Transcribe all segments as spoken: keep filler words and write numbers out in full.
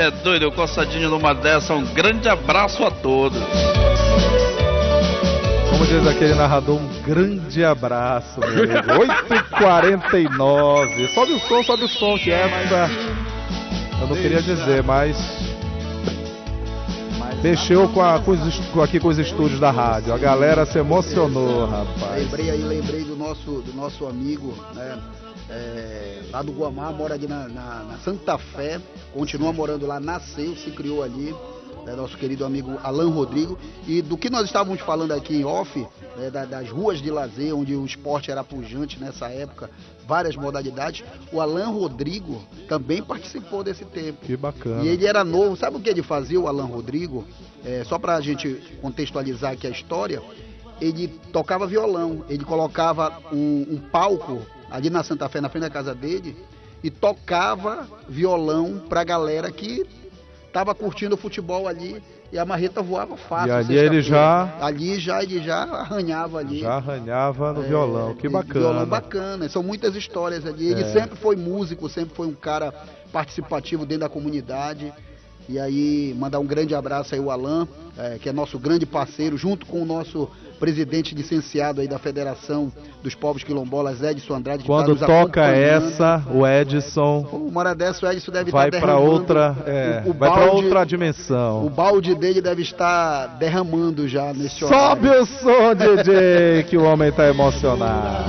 é doido, coçadinho numa dessa. Um grande abraço a todos. Como diz aquele narrador, um grande abraço, meu amigo. oito e quarenta e nove. Sobe o som, sobe o som, que essa eu não queria dizer, mas mexeu com, a, com, os, com, aqui com os estúdios da rádio. A galera se emocionou, rapaz. Lembrei aí, lembrei do nosso, do nosso amigo, né? É, lá do Guamá, mora ali na, na, na Santa Fé, continua morando lá, nasceu, se criou ali, né, nosso querido amigo Alan Rodrigo. E do que nós estávamos falando aqui em off, né, da, das ruas de lazer, onde o esporte era pujante nessa época, várias modalidades, o Alan Rodrigo também participou desse tempo. Que bacana. E ele era novo, sabe o que ele fazia, o Alan Rodrigo? É, só pra gente contextualizar aqui a história, ele tocava violão, ele colocava um, um palco ali na Santa Fé, na frente da casa dele, e tocava violão pra galera que tava curtindo o futebol ali, e a marreta voava fácil. E ali ele já... Ali já, ele já arranhava ali. Já arranhava no é, violão, que bacana. Violão bacana, são muitas histórias ali. Ele é. sempre foi músico, sempre foi um cara participativo dentro da comunidade. E aí, mandar um grande abraço aí ao Alan, é, que é nosso grande parceiro, junto com o nosso presidente licenciado aí da Federação dos Povos Quilombolas, Edson Andrade. Quando tá toca essa, o Edson... Uma hora dessa, o Edson deve vai estar para outra, é, o, o vai para outra dimensão. O balde dele deve estar derramando já nesse horário. Sobe o som, D J, que o homem tá emocionado.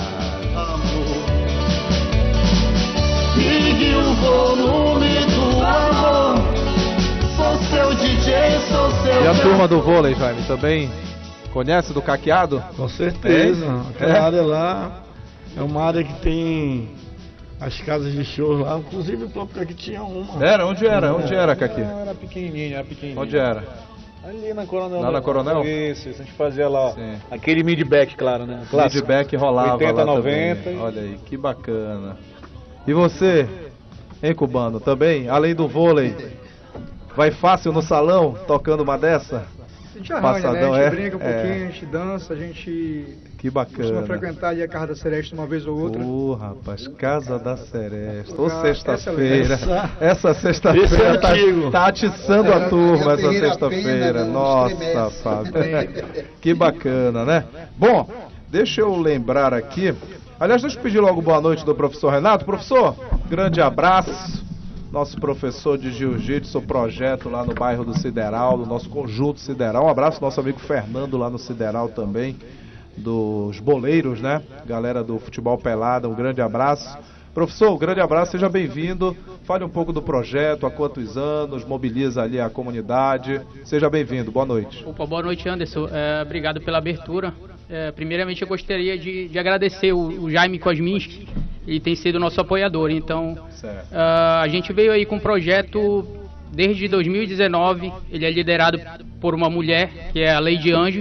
Ligue o volume do amor. Sou seu D J, sou seu... E a turma do vôlei, Jaime, também... Conhece do Caqueado? Com certeza. É? Aquela é? área lá é uma área que tem as casas de show lá. Inclusive o próprio Caqui tinha uma. Era? Onde era? Onde era, Caqui? Era pequenininho, era pequenininho. Onde era? Ali na Coronel. Lá na Coronel? Isso, isso. A gente fazia lá, Sim. aquele mid-back, claro, né? Mid-back rolava oitenta, lá noventa. Também. Olha aí, que bacana. E você, hein, Cubano, também? Além do vôlei, vai fácil no salão, tocando uma dessa? A gente arranha, Passadão, né? A gente é? brinca um pouquinho, é. a gente dança, a gente... Que bacana. Costuma frequentar ali a Casa da Sereste uma vez ou outra. Ô, oh, rapaz, Casa da Sereste. Ô, Ah, sexta-feira. essa- Essa sexta-feira é tá, antigo. tá atiçando a turma essa Ferreira sexta-feira. Pena, né? Nossa, Fábio. Que bacana, né? Bom, deixa eu lembrar aqui. Aliás, deixa eu pedir logo boa noite do professor Renato. Professor, grande abraço. Nosso professor de jiu-jitsu, projeto lá no bairro do Sideral, do nosso conjunto Sideral. Um abraço ao nosso amigo Fernando lá no Sideral também, dos boleiros, né? Galera do futebol pelada, um grande abraço. Professor, um grande abraço, seja bem-vindo. Fale um pouco do projeto, há quantos anos, mobiliza ali a comunidade. Seja bem-vindo, boa noite. Opa, boa noite, Anderson. É, obrigado pela abertura. É, primeiramente, eu gostaria de, de agradecer o, o Jaime Kosminski. Ele tem sido nosso apoiador. Então, uh, a gente veio aí com um projeto desde dois mil e dezenove. Ele é liderado por uma mulher, que é a Lei de Anjos.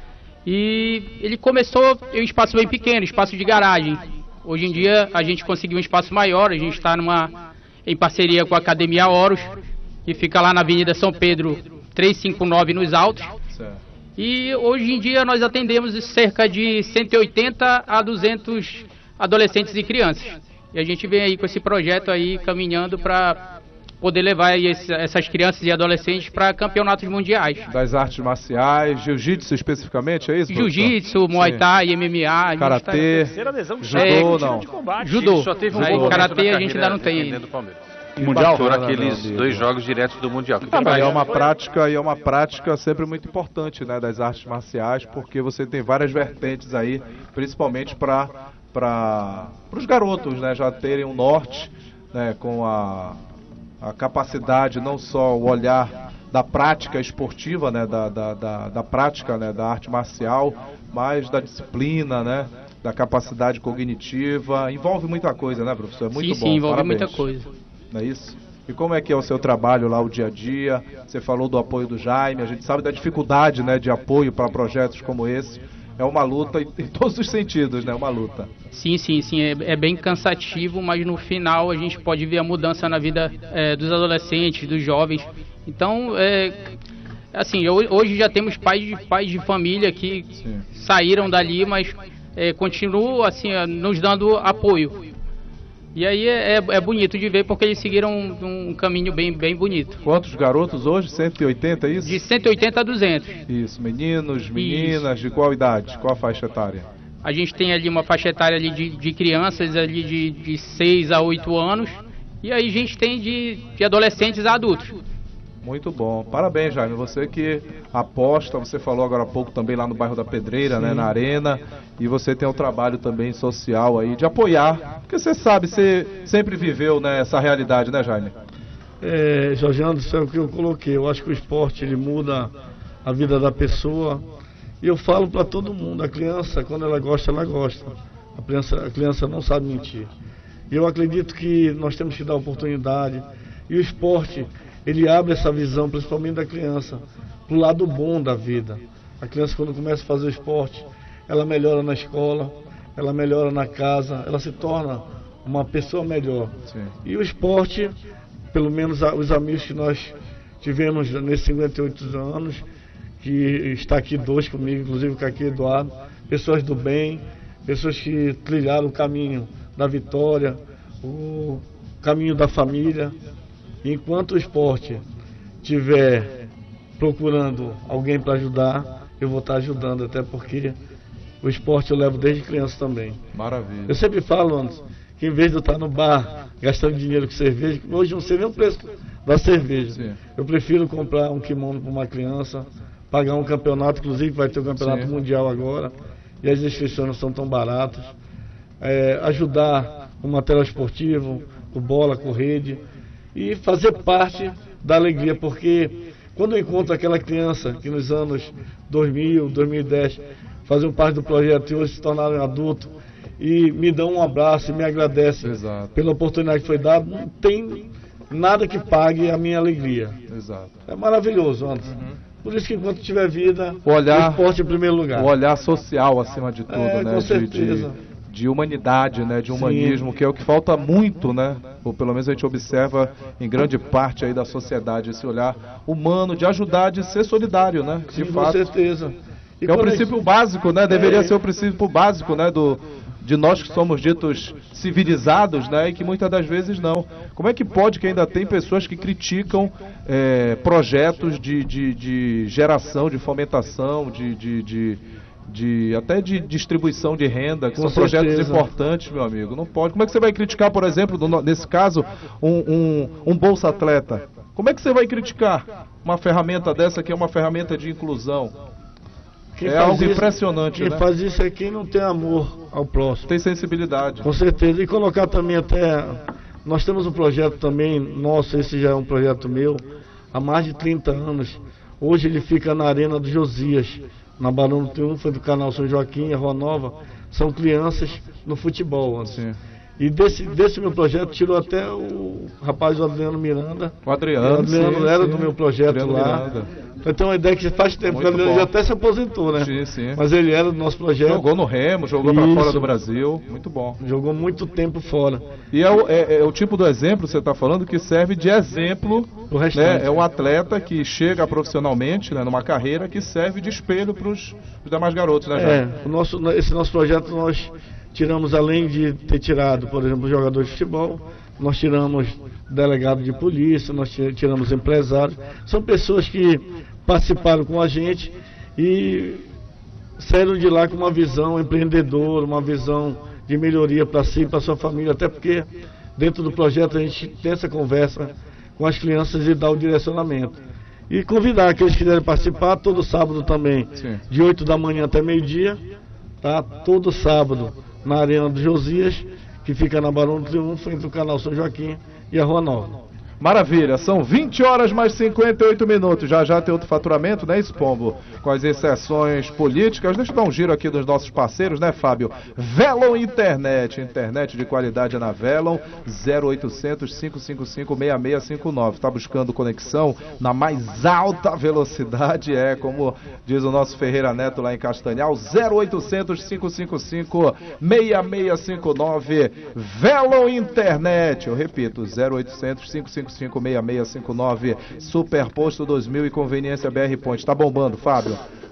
E ele começou em um espaço bem pequeno, espaço de garagem. Hoje em dia, a gente conseguiu um espaço maior. A gente está numa, em parceria com a Academia Horus, que fica lá na Avenida São Pedro trezentos e cinquenta e nove, nos Altos. Certo. E hoje em dia, nós atendemos cerca de cento e oitenta a duzentos adolescentes e crianças. E a gente vem aí com esse projeto aí caminhando para poder levar aí esse, essas crianças e adolescentes para campeonatos mundiais. Das artes marciais, jiu-jitsu especificamente, é isso? Jiu-jitsu, Muay Thai, M M A. Karatê, tá... judô, não. Judô. Só teve um aí, karatê a gente ainda não tem ainda. Mundial foram aqueles não, dois jogos diretos do Mundial. Ah, é uma prática e é uma prática sempre muito importante, né, das artes marciais, porque você tem várias vertentes aí, principalmente para para os garotos, né, já terem um norte, né, com a, a capacidade, não só o olhar da prática esportiva, né, da, da, da, da prática, né, da arte marcial, mas da disciplina, né, da capacidade cognitiva. Envolve muita coisa, né, professor? É muito sim, bom. Sim, envolve Parabéns. muita coisa. Não é isso? E como é que é o seu trabalho lá, o dia a dia? Você falou do apoio do Jaime, a gente sabe da dificuldade, né, de apoio para projetos como esse. É uma luta em, em todos os sentidos, né? Uma luta. Sim, sim, sim. É, é bem cansativo, mas no final a gente pode ver a mudança na vida é, dos adolescentes, dos jovens. Então, é, assim, hoje já temos pais de, pais de família que sim. saíram dali, mas é, continuam assim, nos dando apoio. E aí é, é, é bonito de ver porque eles seguiram um, um caminho bem, bem bonito. Quantos garotos hoje? cento e oitenta, é isso? De cento e oitenta a duzentos. Isso, meninos, meninas, isso. De qual idade? Qual a faixa etária? A gente tem ali uma faixa etária ali de, de crianças ali de, de seis a oito anos. E aí a gente tem de, de adolescentes a adultos. Muito bom. Parabéns, Jaime. Você que aposta, você falou agora há pouco também lá no bairro da Pedreira, né, na Arena, e você tem um trabalho também social aí de apoiar, porque você sabe, você sempre viveu, né, essa realidade, né, Jaime? É, Jorge Anderson, é o que eu coloquei. Eu acho que o esporte, ele muda a vida da pessoa. E eu falo para todo mundo, a criança, quando ela gosta, ela gosta. A criança, a criança não sabe mentir. E eu acredito que nós temos que dar oportunidade. E o esporte, ele abre essa visão, principalmente da criança, para o lado bom da vida. A criança, quando começa a fazer o esporte, ela melhora na escola, ela melhora na casa, ela se torna uma pessoa melhor. Sim. E o esporte, pelo menos os amigos que nós tivemos nesses cinquenta e oito anos, que está aqui dois comigo, inclusive com aqui Eduardo, pessoas do bem, pessoas que trilharam o caminho da vitória, o caminho da família. Enquanto o esporte estiver procurando alguém para ajudar, eu vou estar ajudando, até porque o esporte eu levo desde criança também. Maravilha. Eu sempre falo, antes, que em vez de eu estar no bar gastando dinheiro com cerveja, hoje não sei nem o preço da cerveja. Sim. Eu prefiro comprar um kimono para uma criança, pagar um campeonato, inclusive vai ter o um campeonato Sim. mundial agora, e as inscrições não são tão baratas. É, ajudar o material esportivo, com bola, com rede, e fazer parte da alegria, porque quando eu encontro aquela criança que nos anos dois mil, dois mil e dez faziam parte do projeto e hoje se tornaram adultos e me dão um abraço e me agradecem Exato. Pela oportunidade que foi dada, não tem nada que pague a minha alegria. Exato. É maravilhoso, Anderson. Uhum. Por isso que enquanto tiver vida, o, olhar, o esporte em primeiro lugar. O olhar social acima de tudo, é, né? Com certeza. De, de... de humanidade, né, de humanismo, Sim. que é o que falta muito, né, ou pelo menos a gente observa em grande parte aí da sociedade, esse olhar humano de ajudar, de ser solidário, né, Sim, de com fato. certeza. E que é o princípio gente... básico, né, deveria é... ser o princípio básico, né, do, de nós que somos ditos civilizados, né, e que muitas das vezes não. Como é que pode que ainda tem pessoas que criticam é, projetos de, de, de geração, de fomentação, de... de, de De, até de distribuição de renda, que Com são certeza. Projetos importantes, meu amigo. Não pode. Como é que você vai criticar, por exemplo, no, nesse caso, um, um, um Bolsa Atleta? Como é que você vai criticar uma ferramenta dessa que é uma ferramenta de inclusão? Quem é algo isso, impressionante, quem né? faz isso é quem não tem amor ao próximo. Tem sensibilidade. Com certeza. E colocar também até... Nós temos um projeto também, nosso, esse já é um projeto meu, há mais de trinta anos. Hoje ele fica na Arena do Josias, na Barão do Triunfo, do canal São Joaquim, a Rua Nova, são crianças no futebol. Assim. E desse, desse meu projeto tirou até o rapaz do Adriano Miranda. O Adriano, o Adriano sim, era sim. do meu projeto Adriano lá. Miranda. Então uma ideia que faz tempo, que o Adriano já até se aposentou, né? Sim, sim. Mas ele era do nosso projeto. Jogou no Remo, jogou para fora do Brasil, muito bom. Jogou muito tempo fora. E é o, é, é o tipo do exemplo, você está falando, que serve de exemplo, né? É um atleta que chega profissionalmente, né, numa carreira que serve de espelho para os demais garotos, né, É, o nosso, esse nosso projeto nós tiramos, além de ter tirado, por exemplo, jogadores de futebol, nós tiramos delegado de polícia, nós tiramos empresários. São pessoas que participaram com a gente e saíram de lá com uma visão empreendedora, uma visão de melhoria para si e para sua família, até porque dentro do projeto a gente tem essa conversa com as crianças e dá o direcionamento. E convidar aqueles que quiserem participar, todo sábado também, Sim. de oito da manhã até meio-dia, tá? Todo sábado na Arena do Josias, que fica na Barão do Triunfo, entre o canal São Joaquim e a Rua Nova. Maravilha, são vinte horas mais cinquenta e oito minutos, já já tem outro faturamento, né, Spombo? Com as exceções políticas. Deixa eu dar um giro aqui dos nossos parceiros, né, Fábio? Velon Internet, internet de qualidade é na Velon, zero oitocentos, cinco cinco cinco, seis seis cinco nove. Tá buscando conexão na mais alta velocidade, é como diz o nosso Ferreira Neto lá em Castanhal, zero oitocentos, cinco cinco cinco, seis seis cinco nove. Velon Internet, eu repito, zero oitocentos, cinco cinco cinco, seis seis cinco nove. Superposto dois mil e Conveniência B R Point. Tá bombando, Fábio?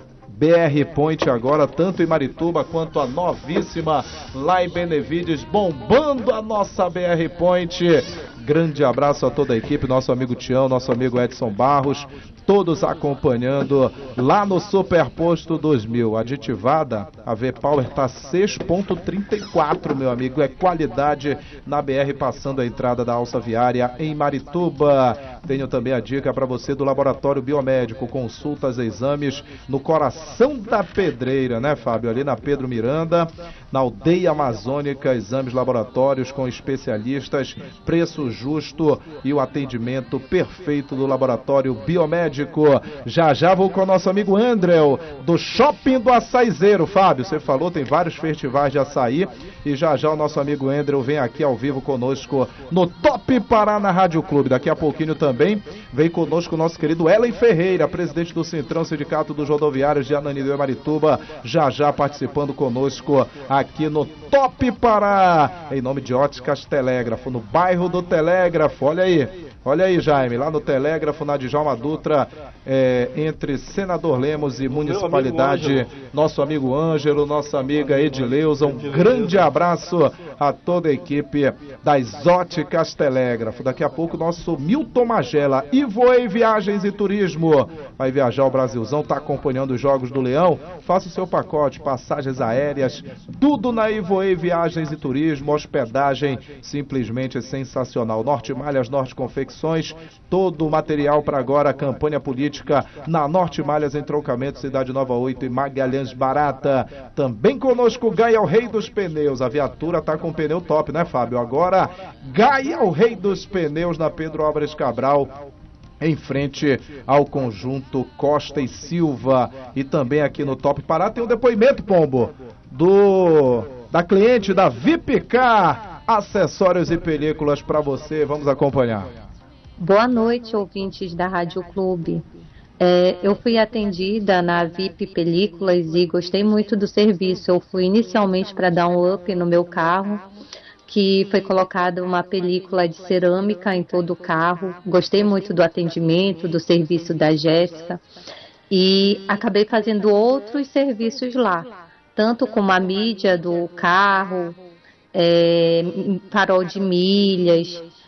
B R Point agora, tanto em Marituba quanto a novíssima lá em Benevides, bombando a nossa B R Point. Grande abraço a toda a equipe, nosso amigo Tião, nosso amigo Edson Barros, todos acompanhando lá no Superposto dois mil. Aditivada, a V-Power está seis ponto trinta e quatro, meu amigo. É qualidade na B R, passando a entrada da alça viária em Marituba. Tenho também a dica para você do Laboratório Biomédico, consultas e exames no coração da pedreira, né, Fábio? Ali na Pedro Miranda, na aldeia amazônica, exames laboratórios com especialistas, preço justo e o atendimento perfeito do Laboratório Biomédico. Já já vou com o nosso amigo Andréu, do Shopping do Açaizeiro. Fábio, você falou, tem vários festivais de açaí e já já o nosso amigo Andréu vem aqui ao vivo conosco no Top Paraná Rádio Clube. Daqui a pouquinho também vem conosco o nosso querido Ellen Ferreira, presidente do Centrão, Sindicato dos Rodoviários de Ananindeua e Marituba, já já participando conosco aqui no Top Pará, em nome de Óticas Telégrafo, no bairro do Telégrafo. Olha aí, olha aí, Jaime, lá no Telégrafo, na Djalma Dutra, é, entre Senador Lemos e Municipalidade, amigo nosso amigo Ângelo, nossa amiga Edileuza, um grande abraço a toda a equipe das Óticas Telégrafo. Daqui a pouco nosso Milton Magela, Ivoei Viagens e Turismo, vai viajar ao Brasilzão, está acompanhando os Jogos do Leão, faça o seu pacote, passagens aéreas, tudo na Ivoei Viagens e Turismo, hospedagem simplesmente sensacional. Norte Malhas, Norte Confecções, todo o material para agora, a campanha política na Norte Malhas, Entroncamento, Cidade Nova oito e Magalhães Barata. Também conosco Gaia, o rei dos pneus. A viatura está com pneu top, né, Fábio? Agora, Gaia, o rei dos pneus, na Pedro Álvares Cabral, em frente ao conjunto Costa e Silva. E também aqui no Top Pará tem um depoimento, Pombo, do da cliente da Vipcar, acessórios e películas para você. Vamos acompanhar. Boa noite, ouvintes da Rádio Clube. É, eu fui atendida na V I P Películas e gostei muito do serviço. Eu fui inicialmente para dar um up no meu carro, que foi colocada uma película de cerâmica em todo o carro. Gostei muito do atendimento, do serviço da Jéssica e acabei fazendo outros serviços lá, tanto como a mídia do carro, é, farol de milhas.